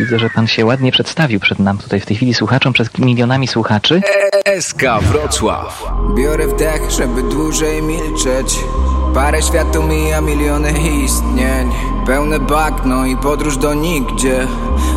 Widzę, że pan się ładnie przedstawił przed nam tutaj w tej chwili słuchaczom, przed milionami słuchaczy. SK Wrocław. Biorę wdech, żeby dłużej milczeć. Parę światów mija, miliony istnień. Pełne bagno i podróż do nigdzie.